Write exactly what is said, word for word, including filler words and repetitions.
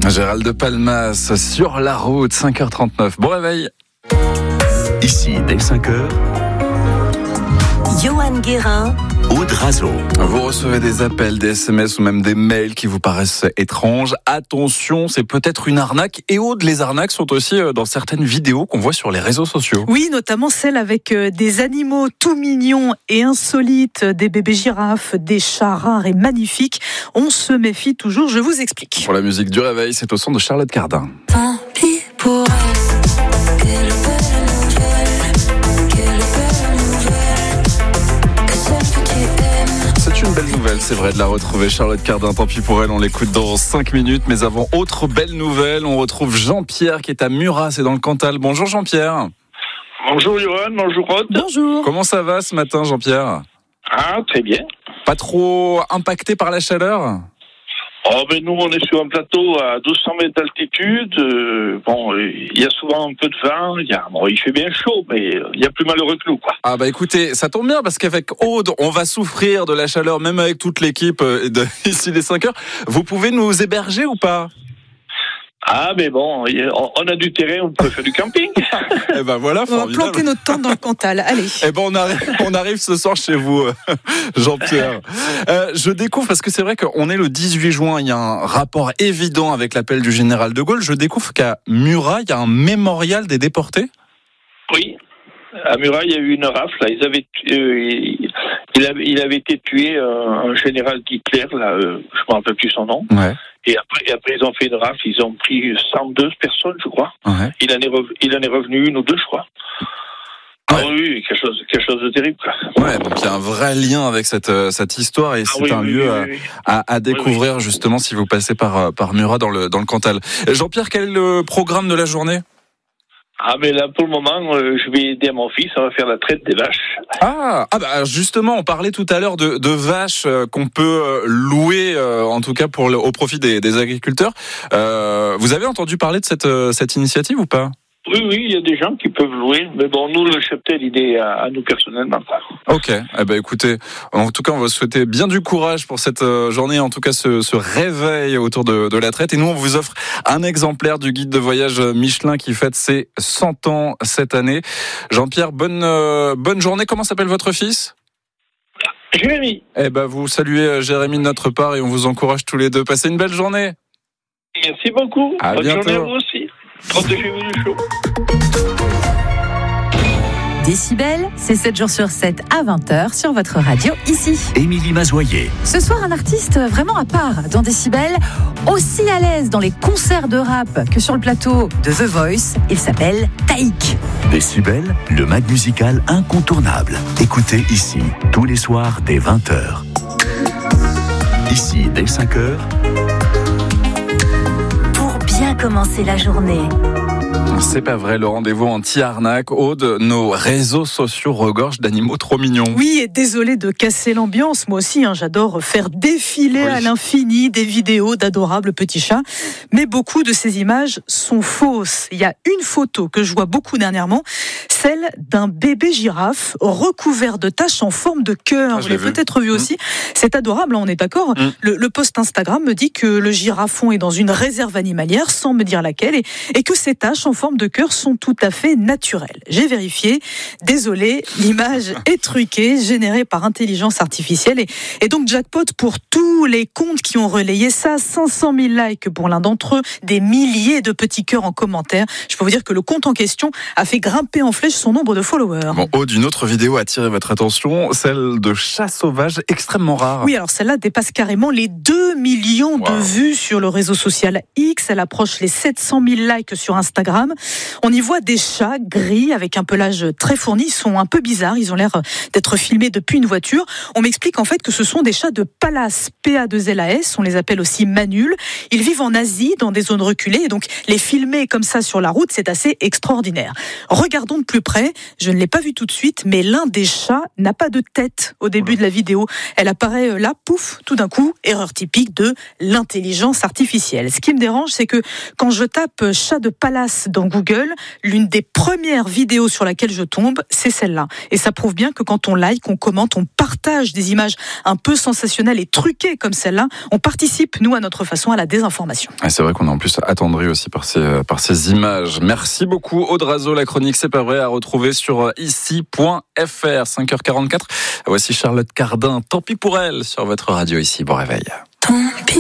Gérald de Palmas sur la route, cinq heures trente-neuf. Bon réveil. Ici, dès cinq heures, Johan Guérin, Aude Razo. Vous recevez des appels, des S M S ou même des mails qui vous paraissent étranges. Attention, c'est peut-être une arnaque. Et Aude, les arnaques sont aussi dans certaines vidéos qu'on voit sur les réseaux sociaux. Oui, notamment celles avec des animaux tout mignons et insolites, des bébés girafes, des chats rares et magnifiques. On se méfie toujours, je vous explique. Pour la musique du réveil, c'est au son de Charlotte Cardin. Tant pis pour elle, quelle belle nouvelle, quelle belle nouvelle, que celle que tu aimes. C'est une belle nouvelle, c'est vrai, de la retrouver, Charlotte Cardin. Tant pis pour elle, on l'écoute dans cinq minutes. Mais avant, autre belle nouvelle, on retrouve Jean-Pierre qui est à Murat, c'est dans le Cantal. Bonjour Jean-Pierre. Bonjour Johan, bonjour Aude. Bonjour. Comment ça va ce matin Jean-Pierre? Ah, très bien. Pas trop impacté par la chaleur? Oh, ben nous, on est sur un plateau à douze cents mètres d'altitude. Euh, bon, il y a souvent un peu de vent. Il y a, bon, il fait bien chaud, mais il y a plus malheureux que nous, quoi. Ah bah écoutez, ça tombe bien parce qu'avec Aude, on va souffrir de la chaleur, même avec toute l'équipe de ici des cinq heures. Vous pouvez nous héberger ou pas? Ah, mais bon, on a du terrain, on peut faire du camping. Eh ben voilà, On va planter notre tente dans le Cantal, allez. Eh ben on arrive, on arrive ce soir chez vous, Jean-Pierre. Euh, je découvre, parce que c'est vrai qu'on est le dix-huit juin, il y a un rapport évident avec l'appel du général de Gaulle. Je découvre qu'à Murat, il y a un mémorial des déportés. Oui, à Murat, il y a eu une rafle. Là. Ils avaient, euh, il, avait, il avait été tué un, un général d'Hitler, là, euh, je ne me rappelle plus son nom. Ouais. Et après, et après, ils ont fait une rafle, ils ont pris cent deux personnes, je crois. Ouais. Il, en est revenu, il en est revenu une ou deux, je crois. Ouais. Ah oui, quelque chose, quelque chose de terrible, quoi. Ouais, donc il y a un vrai lien avec cette, cette histoire et Ah c'est oui, un oui, lieu oui, oui, oui. à, à découvrir oui, oui. justement si vous passez par, par Murat dans le, dans le Cantal. Jean-Pierre, quel est le programme de la journée? Ah, mais là, pour le moment, euh, je vais aider à mon fils, on va faire la traite des vaches. Ah, ah bah justement, on parlait tout à l'heure de, de vaches euh, qu'on peut euh, louer, euh, en tout cas pour le, au profit des, des agriculteurs. Euh, vous avez entendu parler de cette, euh, cette initiative ou pas? Oui, oui, il y a des gens qui peuvent louer, mais bon, nous, le cheptel, il est à, à nous personnellement. Ok, eh ben écoutez, en tout cas, on va souhaiter bien du courage pour cette euh, journée, en tout cas ce, ce réveil autour de, de la traite. Et nous, on vous offre un exemplaire du guide de voyage Michelin qui fête ses cent ans cette année. Jean-Pierre, bonne, euh, bonne journée. Comment s'appelle votre fils? Jérémy. Eh ben, vous saluez Jérémy de notre part et on vous encourage tous les deux. Passez une belle journée. Merci beaucoup. À Bonne bientôt. journée à vous aussi. Protégez-vous du chaud. Décibel, c'est sept jours sur sept à vingt heures sur votre radio ici. Émilie Mazoyer. Ce soir, un artiste vraiment à part dans Décibel, aussi à l'aise dans les concerts de rap que sur le plateau de The Voice. Il s'appelle Taïk. Décibel, le mag musical incontournable. Écoutez ici, tous les soirs dès vingt heures. Ici, dès cinq heures, Pour bien commencer la journée. C'est pas vrai, le rendez-vous anti-arnaque. Aude, nos réseaux sociaux regorgent d'animaux trop mignons. Oui, et désolé de casser l'ambiance. Moi aussi, hein, j'adore faire défiler Oui. à l'infini des vidéos d'adorables petits chats. Mais beaucoup de ces images sont fausses. Il y a une photo que je vois beaucoup dernièrement, celle d'un bébé girafe recouvert de taches en forme de cœur. Ah, je Vous l'ai l'avez vu. peut-être vu aussi. C'est adorable, hein, on est d'accord. Mm. Le, le post Instagram me dit que le girafon est dans une réserve animalière, sans me dire laquelle, et, et que ces taches en forme de cœur sont tout à fait naturelles. J'ai vérifié. Désolé, l'image est truquée, générée par intelligence artificielle. Et, et donc jackpot pour tous les comptes qui ont relayé ça. cinq cent mille likes pour l'un d'entre eux, des milliers de petits cœurs en commentaire. Je peux vous dire que le compte en question a fait grimper en flèche son nombre de followers. Bon, Aude, une autre vidéo a attiré votre attention, celle de chats sauvages extrêmement rares. Oui, alors celle-là dépasse carrément les deux millions Wow. de vues sur le réseau social X. Elle approche les sept cent mille likes sur Instagram. On y voit des chats gris avec un pelage très fourni. Ils sont un peu bizarres. Ils ont l'air d'être filmés depuis une voiture. On m'explique en fait que ce sont des chats de Pallas, P A deux L A S. On les appelle aussi manuls. Ils vivent en Asie, dans des zones reculées. Et donc, les filmer comme ça sur la route, c'est assez extraordinaire. Regardons de plus près. Je ne l'ai pas vu tout de suite, mais l'un des chats n'a pas de tête au début de la vidéo. Elle apparaît là, pouf, tout d'un coup. Erreur typique de l'intelligence artificielle. Ce qui me dérange, c'est que quand je tape chat de Pallas dans Google, l'une des premières vidéos sur laquelle je tombe, c'est celle-là. Et ça prouve bien que quand on like, on commente, on partage des images un peu sensationnelles et truquées comme celle-là. On participe, nous, à notre façon, à la désinformation. Et c'est vrai qu'on est en plus attendri aussi par ces, par ces images. Merci beaucoup, Aude Razo. La chronique C'est pas vrai à retrouver sur ici point f r. cinq heures quarante-quatre. Voici Charlotte Cardin. Tant pis pour elle sur votre radio ici. Bon réveil. Tant pis.